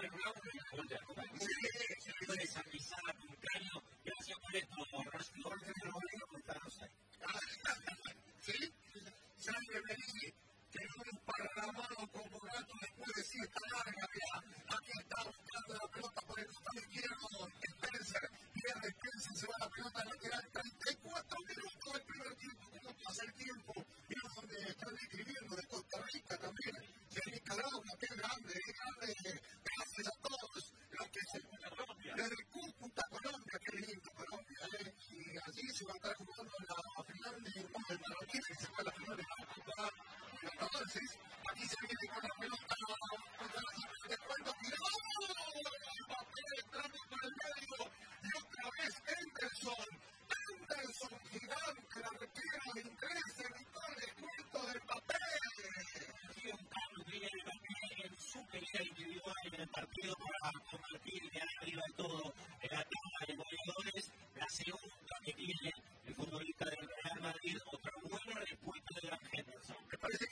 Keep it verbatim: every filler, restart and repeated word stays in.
En el partido para convertir y arriba de todo en la tabla de goleadores, la segunda que tiene